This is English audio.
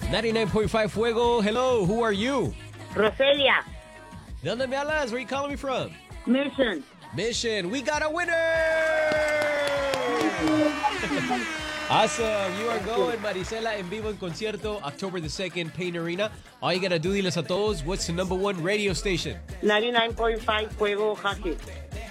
99.5 Fuego. Hello, who are you? Roselia. ¿De dónde me hablas? Where are you calling me from? Mission. Mission. We got a winner! Awesome. You are going, Marisela, en vivo en concierto, October the 2nd, Pain Arena. All you gotta do, diles a todos, what's the number one radio station? 99.5 Fuego Jaque.